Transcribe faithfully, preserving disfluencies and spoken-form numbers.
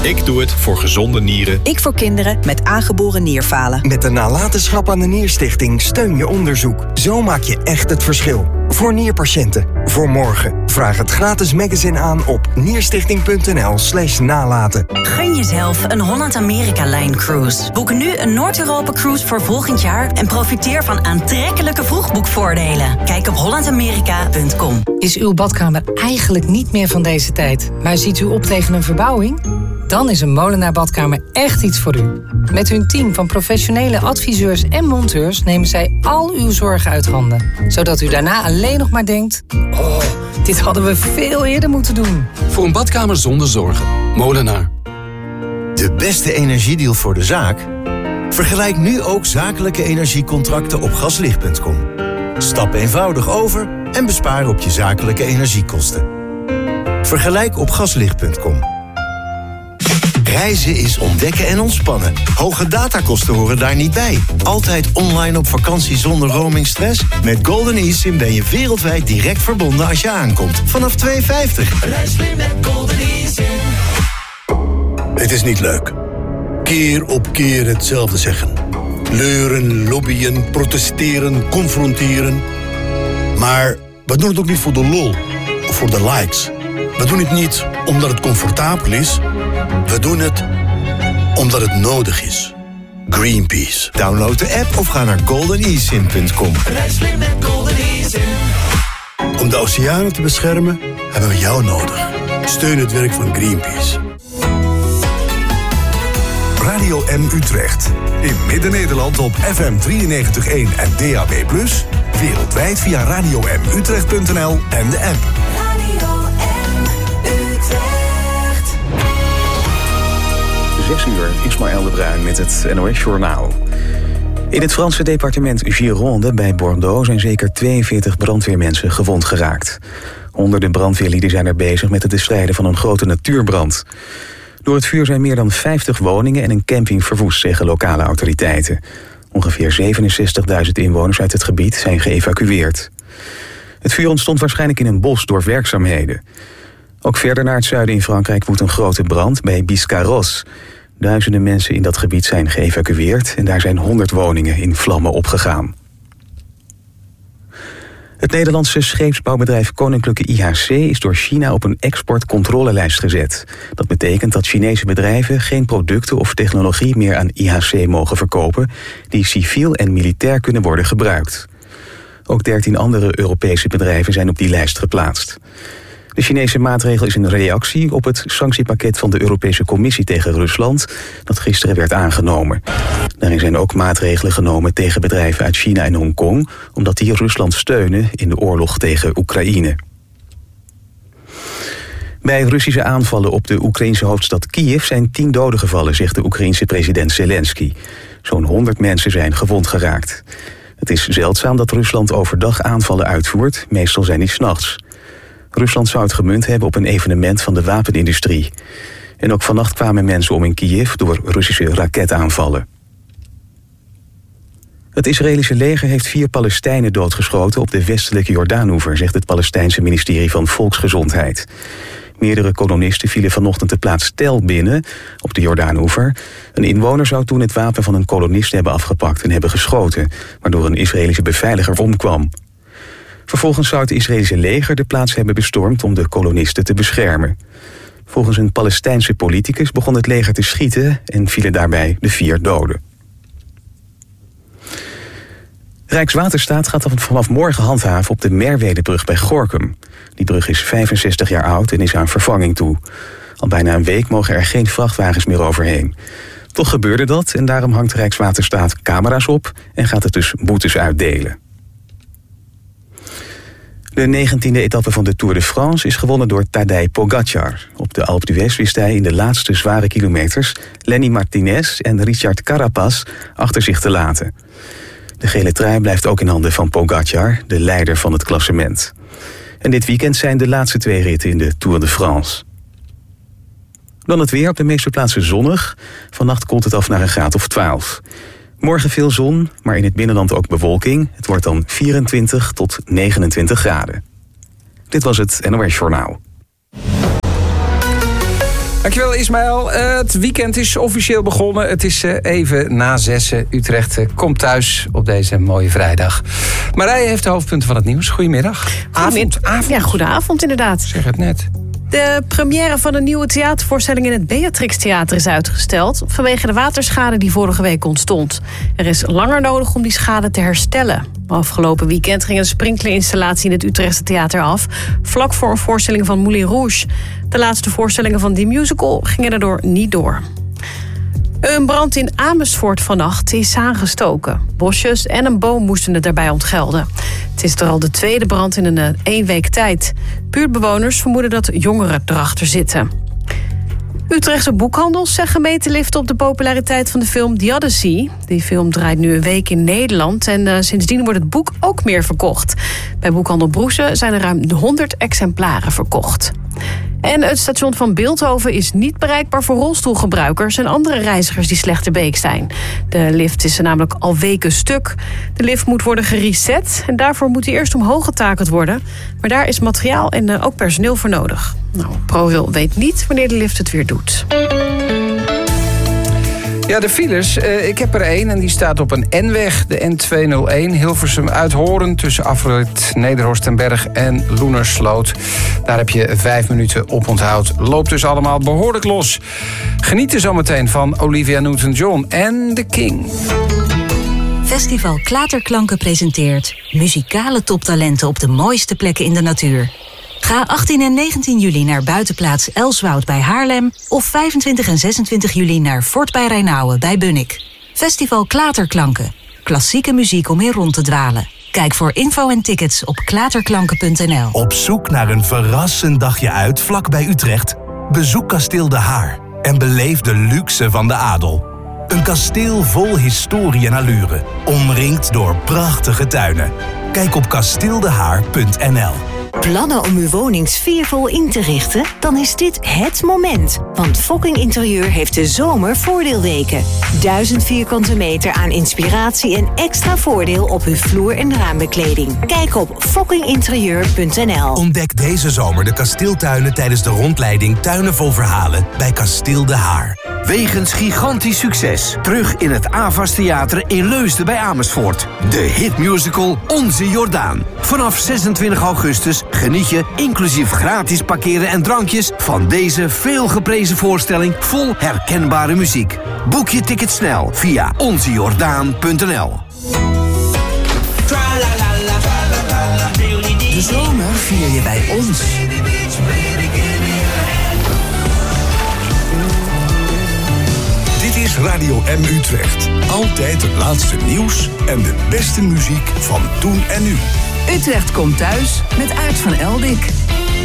Ik doe het voor gezonde nieren. Ik voor kinderen met aangeboren nierfalen. Met de nalatenschap aan de Nierstichting steun je onderzoek. Zo maak je echt het verschil. Voor nierpatiënten. Voor morgen. Vraag het gratis magazine aan op nierstichting.nl slash nalaten. Gun jezelf een Holland-Amerika-lijn cruise. Boek nu een Noord-Europa-cruise voor volgend jaar... en profiteer van aantrekkelijke vroegboekvoordelen. Kijk op holland amerika punt com. Is uw badkamer eigenlijk niet meer van deze tijd... maar ziet u op tegen een verbouwing? Dan is een Molenaar Badkamer echt iets voor u. Met hun team van professionele adviseurs en monteurs... nemen zij al uw zorgen uit handen. Zodat u daarna alleen nog maar denkt... oh, dit hadden we veel eerder moeten doen. Voor een badkamer zonder zorgen. Molenaar. De beste energiedeal voor de zaak? Vergelijk nu ook zakelijke energiecontracten op gaslicht punt com. Stap eenvoudig over en bespaar op je zakelijke energiekosten. Vergelijk op gaslicht punt com. Reizen is ontdekken en ontspannen. Hoge datakosten horen daar niet bij. Altijd online op vakantie zonder roamingstress? Met Golden eSIM ben je wereldwijd direct verbonden als je aankomt. Vanaf twee euro vijftig. Reis slim met Golden eSIM. Het is niet leuk. Keer op keer hetzelfde zeggen. Leuren, lobbyen, protesteren, confronteren. Maar we doen het ook niet voor de lol of voor de likes. We doen het niet omdat het comfortabel is. We doen het omdat het nodig is. Greenpeace. Download de app of ga naar golden e sim punt com. Reis slim met Golden eSIM. Om de oceanen te beschermen hebben we jou nodig. Steun het werk van Greenpeace. Radio M Utrecht. In Midden-Nederland op F M drieënnegentig komma één en D A B plus. Wereldwijd via radio m utrecht punt n l en de app. Radio M Utrecht. zes uur, Ismaël de Bruin met het N O S-journaal. In het Franse departement Gironde bij Bordeaux zijn zeker tweeënveertig brandweermensen gewond geraakt. Honderden brandweerlieden zijn er bezig met het bestrijden van een grote natuurbrand. Door het vuur zijn meer dan vijftig woningen en een camping verwoest, zeggen lokale autoriteiten. Ongeveer zevenenzestigduizend inwoners uit het gebied zijn geëvacueerd. Het vuur ontstond waarschijnlijk in een bos door werkzaamheden. Ook verder naar het zuiden in Frankrijk woedt een grote brand bij Biscarrosse. Duizenden mensen in dat gebied zijn geëvacueerd en daar zijn honderd woningen in vlammen opgegaan. Het Nederlandse scheepsbouwbedrijf Koninklijke I H C is door China op een exportcontrolelijst gezet. Dat betekent dat Chinese bedrijven geen producten of technologie meer aan I H C mogen verkopen die civiel en militair kunnen worden gebruikt. Ook dertien andere Europese bedrijven zijn op die lijst geplaatst. De Chinese maatregel is een reactie op het sanctiepakket van de Europese Commissie tegen Rusland, dat gisteren werd aangenomen. Daarin zijn ook maatregelen genomen tegen bedrijven uit China en Hongkong, omdat die Rusland steunen in de oorlog tegen Oekraïne. Bij Russische aanvallen op de Oekraïnse hoofdstad Kiev zijn tien doden gevallen, zegt de Oekraïense president Zelensky. Zo'n honderd mensen zijn gewond geraakt. Het is zeldzaam dat Rusland overdag aanvallen uitvoert, meestal zijn die 's nachts. Rusland zou het gemunt hebben op een evenement van de wapenindustrie. En ook vannacht kwamen mensen om in Kiev door Russische raketaanvallen. Het Israëlische leger heeft vier Palestijnen doodgeschoten op de westelijke Jordaanoever, zegt het Palestijnse ministerie van Volksgezondheid. Meerdere kolonisten vielen vanochtend de plaats Tel binnen, op de Jordaanoever. Een inwoner zou toen het wapen van een kolonist hebben afgepakt en hebben geschoten, waardoor een Israëlische beveiliger omkwam. Vervolgens zou het Israëlische leger de plaats hebben bestormd om de kolonisten te beschermen. Volgens een Palestijnse politicus begon het leger te schieten en vielen daarbij de vier doden. Rijkswaterstaat gaat vanaf morgen handhaven op de Merwedebrug bij Gorinchem. Die brug is vijfenzestig jaar oud en is aan vervanging toe. Al bijna een week mogen er geen vrachtwagens meer overheen. Toch gebeurde dat en daarom hangt Rijkswaterstaat camera's op en gaat het dus boetes uitdelen. De negentiende etappe van de Tour de France is gewonnen door Tadej Pogacar. Op de Alpe d'Huez wist hij in de laatste zware kilometers Lenny Martinez en Richard Carapaz achter zich te laten. De gele trui blijft ook in handen van Pogacar, de leider van het klassement. En dit weekend zijn de laatste twee ritten in de Tour de France. Dan het weer, op de meeste plaatsen zonnig. Vannacht koelt het af naar een graad of twaalf. Morgen veel zon, maar in het binnenland ook bewolking. Het wordt dan vierentwintig tot negenentwintig graden. Dit was het N O S Journaal. Dankjewel Ismaël. Uh, het weekend is officieel begonnen. Het is uh, even na zessen. Utrecht uh, komt thuis op deze mooie vrijdag. Marije heeft de hoofdpunten van het nieuws. Goedemiddag. Avond, avond. Ja, goedenavond inderdaad. Zeg het net. De première van een nieuwe theatervoorstelling in het Beatrix Theater is uitgesteld vanwege de waterschade die vorige week ontstond. Er is langer nodig om die schade te herstellen. Afgelopen weekend ging een sprinklerinstallatie in het Utrechtse theater af, vlak voor een voorstelling van Moulin Rouge. De laatste voorstellingen van die musical gingen daardoor niet door. Een brand in Amersfoort vannacht is aangestoken. Bosjes en een boom moesten het daarbij ontgelden. Het is er al de tweede brand in een uh, één week tijd. Buurtbewoners vermoeden dat jongeren erachter zitten. Utrechtse boekhandels zeggen mee te liften op de populariteit van de film The Odyssey. Die film draait nu een week in Nederland en uh, sindsdien wordt het boek ook meer verkocht. Bij boekhandel Broesen zijn er ruim honderd exemplaren verkocht. En het station van Bilthoven is niet bereikbaar voor rolstoelgebruikers en andere reizigers die slecht te beek zijn. De lift is er namelijk al weken stuk. De lift moet worden gereset en daarvoor moet hij eerst omhoog getakeld worden. Maar daar is materiaal en uh, ook personeel voor nodig. Nou, ProRail weet niet wanneer de lift het weer doet. Ja, de files. Uh, ik heb er één en die staat op een N-weg. De N tweehonderdéén, Hilversum Uithoren tussen afrit Nederhorst en Berg en Loenersloot. Daar heb je vijf minuten op onthoud. Loopt dus allemaal behoorlijk los. Genieten zometeen van Olivia Newton-John en The King. Festival Klaterklanken presenteert muzikale toptalenten op de mooiste plekken in de natuur. Ga achttien en negentien juli naar buitenplaats Elswoud bij Haarlem of vijfentwintig en zesentwintig juli naar Fort bij Rijnauwen bij Bunnik. Festival Klaterklanken. Klassieke muziek om in rond te dwalen. Kijk voor info en tickets op klaterklanken punt n l. Op zoek naar een verrassend dagje uit vlak bij Utrecht? Bezoek Kasteel De Haar en beleef de luxe van de adel. Een kasteel vol historie en allure, omringd door prachtige tuinen. Kijk op kasteel de haar punt n l. Plannen om uw woning sfeervol in te richten? Dan is dit het moment. Want Fokking Interieur heeft de zomer voordeelweken. Duizend vierkante meter aan inspiratie en extra voordeel op uw vloer- en raambekleding. Kijk op fokking interieur punt n l. Ontdek deze zomer de kasteeltuinen tijdens de rondleiding Tuinen vol Verhalen bij Kasteel De Haar. Wegens gigantisch succes. Terug in het Avas Theater in Leusden bij Amersfoort. De hitmusical Onze Jordaan. Vanaf zesentwintig augustus geniet je, inclusief gratis parkeren en drankjes, van deze veel geprezen voorstelling vol herkenbare muziek. Boek je ticket snel via onze jordaan punt n l. De zomer vier je bij ons. Dit is Radio M Utrecht. Altijd het laatste nieuws en de beste muziek van toen en nu. Utrecht komt thuis met Aart van Eldik.